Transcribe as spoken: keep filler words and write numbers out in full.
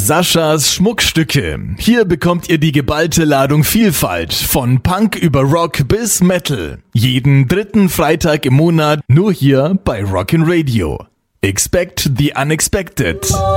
Saschas Schmuckstücke. Hier bekommt ihr die geballte Ladung Vielfalt, von Punk über Rock bis Metal. Jeden dritten Freitag im Monat nur hier bei Rockin' Radio. Expect the unexpected.